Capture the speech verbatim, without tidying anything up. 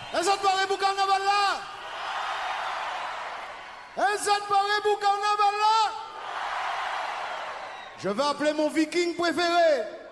Est-ce que parlez pour carnaval là? Est-ce que parlez pour carnaval là? Je vais appeler mon viking préféré.